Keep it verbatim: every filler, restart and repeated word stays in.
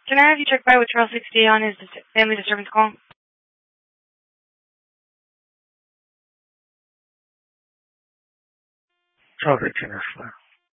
Can I have you check by with Charles sixty on his dis- family disturbance call? Charles eighteen is fine.